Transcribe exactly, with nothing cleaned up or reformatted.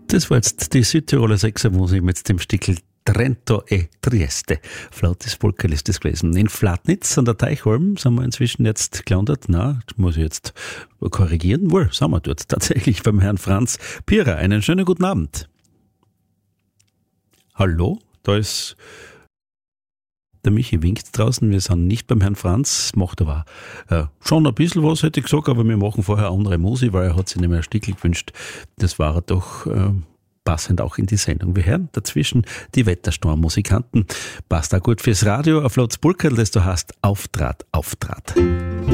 Das war jetzt die Südtiroler Sechsermusik mit dem Stickel Trento e Trieste. Flautis Polkerl ist das gewesen. In Flatnitz an der Teichholm sind wir inzwischen jetzt gelandet. Na, das muss ich jetzt korrigieren. Wohl, sind wir dort tatsächlich beim Herrn Franz Pierer. Einen schönen guten Abend. Hallo, da ist der Michi winkt draußen. Wir sind nicht beim Herrn Franz, macht aber äh, schon ein bisschen was, hätte ich gesagt, aber wir machen vorher andere Musik, weil er hat sich nicht mehr ein Stickel gewünscht. Das war doch äh, passend auch in die Sendung. Wir hören dazwischen die Wettersturm-Musikanten. Passt auch gut fürs Radio. Auf Flautis Polkerl, das du hast, Auftrat, Auftrat.